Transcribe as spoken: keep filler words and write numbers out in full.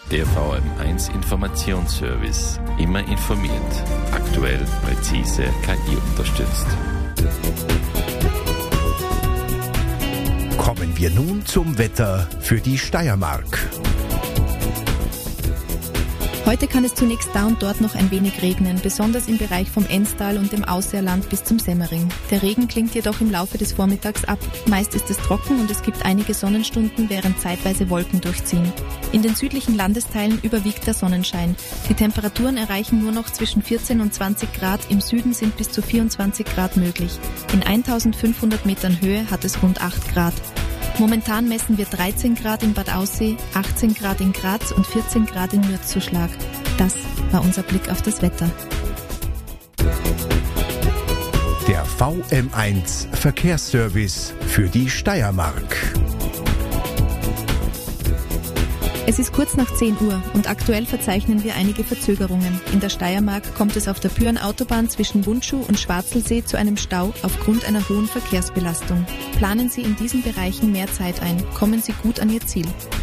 Der V M eins Informationsservice. Immer informiert. Aktuell, präzise, K I unterstützt. Kommen wir nun zum Wetter für die Steiermark. Heute kann es zunächst da und dort noch ein wenig regnen, besonders im Bereich vom Enstal und dem Ausseerland bis zum Semmering. Der Regen klingt jedoch im Laufe des Vormittags ab. Meist ist es trocken und es gibt einige Sonnenstunden, während zeitweise Wolken durchziehen. In den südlichen Landesteilen überwiegt der Sonnenschein. Die Temperaturen erreichen nur noch zwischen vierzehn und zwanzig Grad, im Süden sind bis zu vierundzwanzig Grad möglich. In eintausendfünfhundert Metern Höhe hat es rund acht Grad. Momentan messen wir dreizehn Grad in Bad Aussee, achtzehn Grad in Graz und vierzehn Grad in Mürzzuschlag. Das war unser Blick auf das Wetter. Der V M eins Verkehrsservice für die Steiermark. Es ist kurz nach zehn Uhr und aktuell verzeichnen wir einige Verzögerungen. In der Steiermark kommt es auf der Büren-Autobahn zwischen Bundschuh und Schwarzelsee zu einem Stau aufgrund einer hohen Verkehrsbelastung. Planen Sie in diesen Bereichen mehr Zeit ein. Kommen Sie gut an Ihr Ziel.